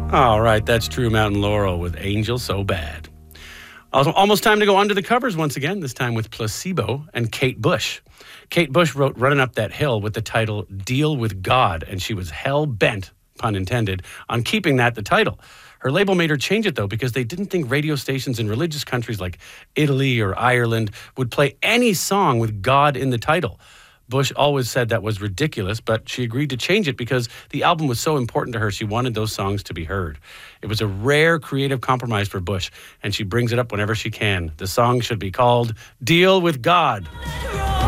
All right, that's True Mountain Laurel with Angel So Bad. Also, almost time to go under the covers once again, this time with Placebo and Kate Bush. Kate Bush wrote Running Up That Hill with the title Deal with God, and she was hell-bent, pun intended, on keeping that the title. Her label made her change it, though, because they didn't think radio stations in religious countries like Italy or Ireland would play any song with God in the title. Bush always said that was ridiculous, but she agreed to change it because the album was so important to her. She wanted those songs to be heard. It was a rare creative compromise for Bush, and she brings it up whenever she can. The song should be called Deal with God.